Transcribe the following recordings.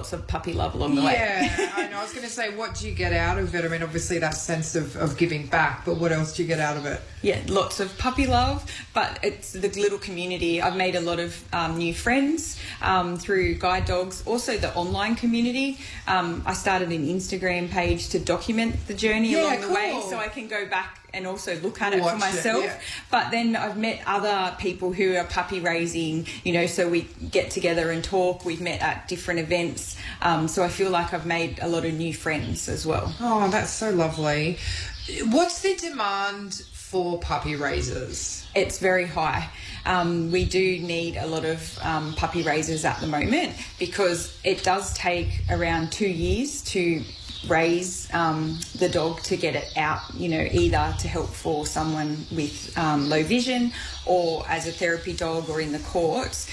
lots of puppy love along the way. Yeah, I know. I was going to say, what do you get out of it? I mean, obviously that sense of giving back, but what else do you get out of it? Yeah, lots of puppy love, but it's the little community. I've made a lot of new friends through guide dogs. Also, the online community. I started an Instagram page to document the journey along the way, so I can go back and also look at it for myself. But then I've met other people who are puppy raising, you know, so we get together and talk. We've met at different events. So I feel like I've made a lot of new friends as well. Oh, that's so lovely. What's the demand for puppy raisers? It's very high. We do need a lot of puppy raisers at the moment because it does take around 2 years to raise the dog to get it out, you know, either to help for someone with low vision or as a therapy dog or in the courts.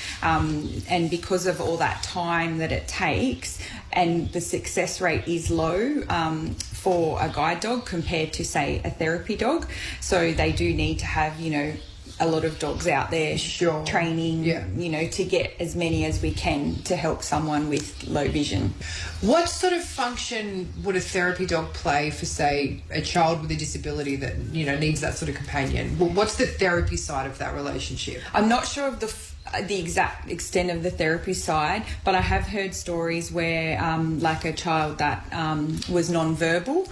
And because of all that time that it takes and the success rate is low for a guide dog compared to, say, a therapy dog. So they do need to have, you know, a lot of dogs out there training, you know, to get as many as we can to help someone with low vision. What sort of function would a therapy dog play for, say, a child with a disability that, you know, needs that sort of companion? What's the therapy side of that relationship? I'm not sure of the exact extent of the therapy side, but I have heard stories where like a child that was non-verbal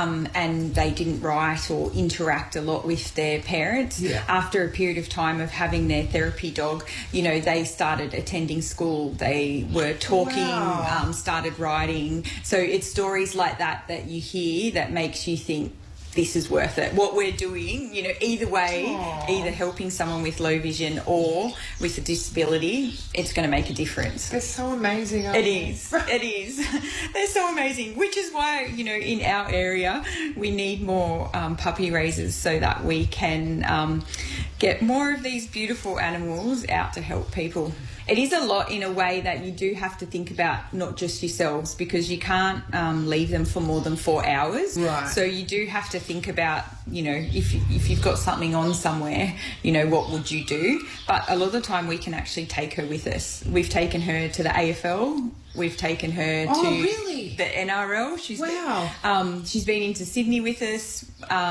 and they didn't write or interact a lot with their parents. After a period of time of having their therapy dog, you know, they started attending school, they were talking, started writing. So it's stories like that that you hear that makes you think, this is worth it. What we're doing, you know, either way, either helping someone with low vision or with a disability, it's going to make a difference. They're so amazing. It is. They're so amazing, which is why, you know, in our area, we need more puppy raisers so that we can get more of these beautiful animals out to help people. It is a lot in a way that you do have to think about not just yourselves because you can't leave them for more than 4 hours. Right. So you do have to think about, you know, if you've got something on somewhere, you know, what would you do? But a lot of the time we can actually take her with us. We've taken her to the AFL. We've taken her to the NRL. She's been into Sydney with us.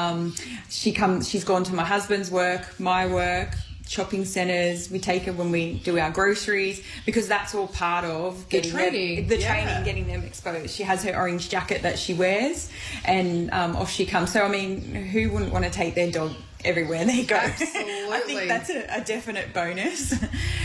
She's gone to my husband's work, my work, shopping centres. We take her when we do our groceries because that's all part of getting training, getting them exposed. She has her orange jacket that she wears and off she comes. So, I mean, who wouldn't want to take their dog everywhere they go? Absolutely. I think that's a definite bonus.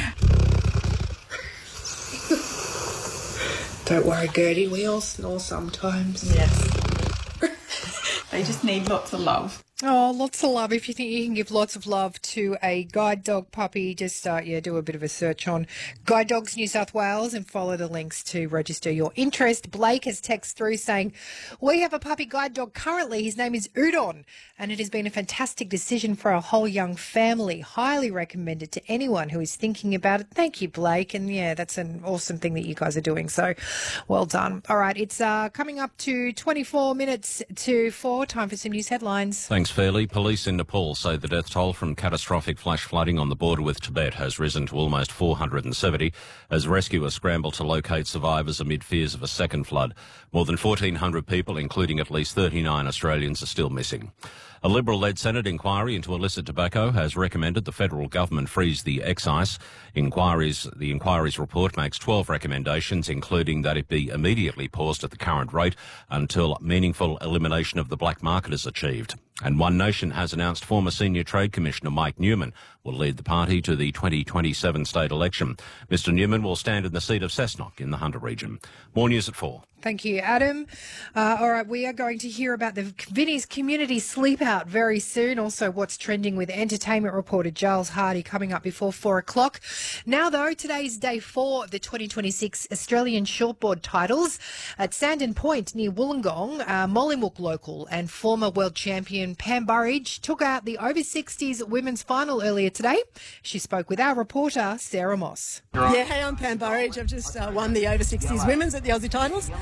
Don't worry, Gertie, we all snore sometimes. Yes. They just need lots of love. Oh, lots of love. If you think you can give lots of love to a guide dog puppy, just do a bit of a search on Guide Dogs New South Wales and follow the links to register your interest. Blake has texted through saying, we have a puppy guide dog currently. His name is Udon, and it has been a fantastic decision for our whole young family. Highly recommended to anyone who is thinking about it. Thank you, Blake. And yeah, that's an awesome thing that you guys are doing. So well done. All right, it's coming up to 24 minutes to 4. Time for some news headlines. Thanks, Fairley. Police in Nepal say the death toll from catastrophic flash flooding on the border with Tibet has risen to almost 470 as rescuers scramble to locate survivors amid fears of a second flood. More than 1,400 people, including at least 39 Australians, are still missing. A Liberal-led Senate inquiry into illicit tobacco has recommended the federal government freeze the excise. The inquiry's report makes 12 recommendations, including that it be immediately paused at the current rate until meaningful elimination of the black market is achieved. And One Nation has announced former Senior Trade Commissioner Mike Newman will lead the party to the 2027 state election. Mr Newman will stand in the seat of Cessnock in the Hunter region. More news at 4. Thank you, Adam. All right, we are going to hear about the Vinnie's Community Sleep Out very soon. Also, what's trending with entertainment reporter Giles Hardy coming up before 4 o'clock. Now, though, today's day 4 of the 2026 Australian Shortboard titles at Sandon Point near Wollongong. Mollymook local and former world champion Pam Burridge took out the over-60s women's final earlier today. She spoke with our reporter, Sarah Moss. Yeah, hey, I'm Pam Burridge. I've just won the over-60s women's at the Aussie titles.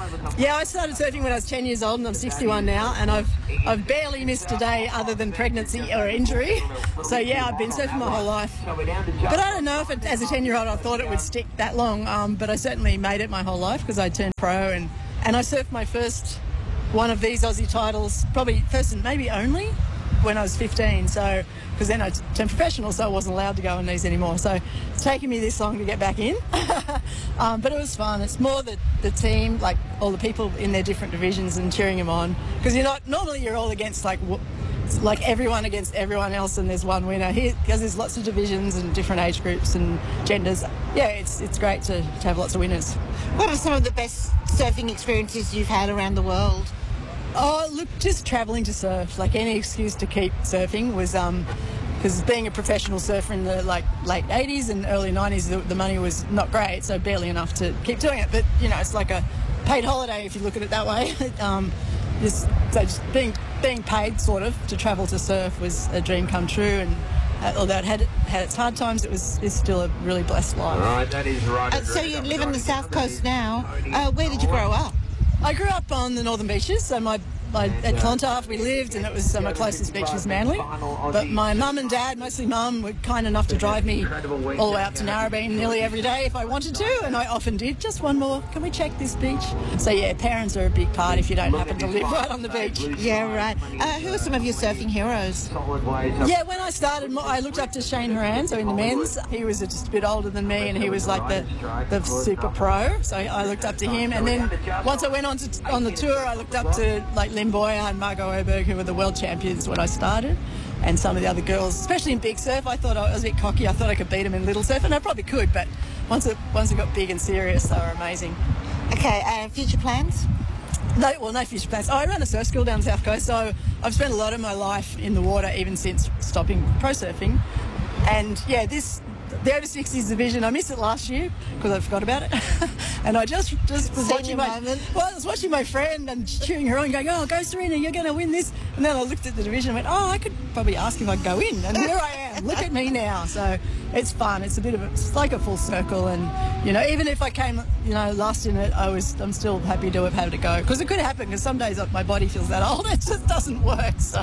Yeah, I started surfing when I was 10 years old and I'm 61 now, and I've barely missed a day other than pregnancy or injury. So yeah, I've been surfing my whole life. But I don't know if as a 10-year-old I thought it would stick that long, but I certainly made it my whole life because I turned pro and I surfed my first one of these Aussie titles, probably first and maybe only, when I was 15, so because then I turned professional, so I wasn't allowed to go on these anymore. So it's taken me this long to get back in, but it was fun. It's more the team, like all the people in their different divisions and cheering them on, because normally you're all against like everyone against everyone else, and there's one winner here because there's lots of divisions and different age groups and genders. Yeah, it's great to have lots of winners. What are some of the best surfing experiences you've had around the world? Oh, look, just travelling to surf. Like any excuse to keep surfing was because being a professional surfer in the late 80s and early 90s, the money was not great, so barely enough to keep doing it. But it's like a paid holiday if you look at it that way. Just being paid sort of to travel to surf was a dream come true, and although it had its hard times, it's still a really blessed life. Right, that is right. So you live on the south coast now. Where did you grow up? I grew up on the northern beaches, so at Clontarf we lived, and it was my closest beach was Manly. But my mum and dad, mostly mum, were kind enough to drive me all the way up to Narrabeen nearly every day if I wanted to, and I often did. Just one more, can we check this beach? So yeah, parents are a big part if you don't happen to live right on the beach. Yeah, right. Who are some of your surfing heroes? Yeah, when I started, I looked up to Shane Horan, so in the men's. He was just a bit older than me, and he was like the super pro, so I looked up to him. And then once I went on the tour, I looked up to like Lynn Boyer and Margot Oberg, who were the world champions when I started, and some of the other girls, especially in big surf. I thought I was a bit cocky. I thought I could beat them in little surf, and I probably could, but once it got big and serious, they were amazing. Okay, future plans? No future plans. I run a surf school down the South Coast, so I've spent a lot of my life in the water, even since stopping pro surfing. And yeah, the over 60s division, I missed it last year because I forgot about it. And I just was watching my friend and cheering her on, going, "Oh, go Serena, you're going to win this." And then I looked at the division and went, "Oh, I could probably ask if I could go in." And here I am. Look at me now. So it's fun. It's it's like a full circle. And even if I came last in it, I'm still happy to have had it go, because it could happen. Because some days my body feels that old, it just doesn't work. So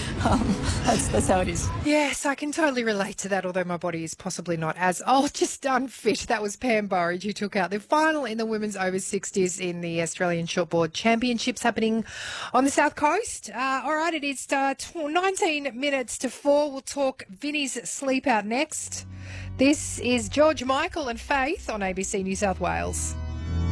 that's how it is. Yes, I can totally relate to that. Although my body is possibly not as old, just unfit. That was Pam Burridge who took out the final in the women's over 60s in the Australian Shortboard Championships happening on the South Coast. All right, it is 19 minutes to 4. We'll talk Vinnie's sleep out next. This is George Michael and Faith on ABC New South Wales.